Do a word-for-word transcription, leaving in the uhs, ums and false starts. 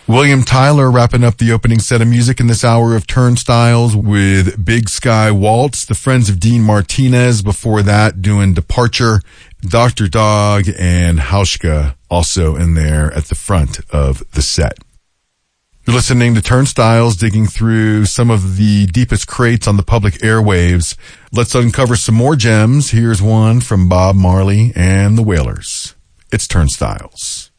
William Tyler wrapping up the opening set of music in this hour of Turnstiles with Big Sky Waltz. The Friends of Dean Martinez before that doing Departure. Doctor Dog and Hauschka also in there at the front of the set. You're listening to Turnstiles, digging through some of the deepest crates on the public airwaves. Let's uncover some more gems. Here's one from Bob Marley and the Wailers. It's Turnstiles.